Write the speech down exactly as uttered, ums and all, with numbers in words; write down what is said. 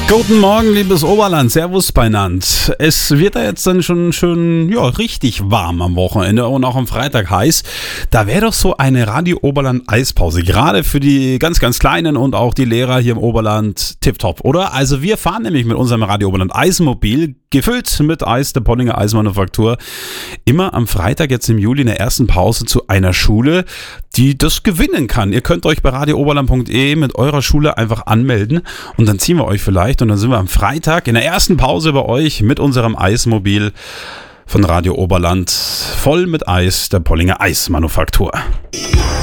Guten Morgen, liebes Oberland, Servus beinand. Es wird ja jetzt dann schon schön, ja, richtig warm am Wochenende und auch am Freitag heiß. Da wäre doch so eine Radio Oberland Eispause, gerade für die ganz, ganz Kleinen und auch die Lehrer hier im Oberland tipptopp, oder? Also wir fahren nämlich mit unserem Radio Oberland Eismobil, gefüllt mit Eis der Pollinger Eismanufaktur, immer am Freitag jetzt im Juli in der ersten Pause zu einer Schule, die das gewinnen kann. Ihr könnt euch bei radio oberland punkt de mit eurer Schule einfach anmelden und dann ziehen wir euch vielleicht und dann sind wir am Freitag in der ersten Pause bei euch mit unserem Eismobil von Radio Oberland voll mit Eis der Pollinger Eismanufaktur.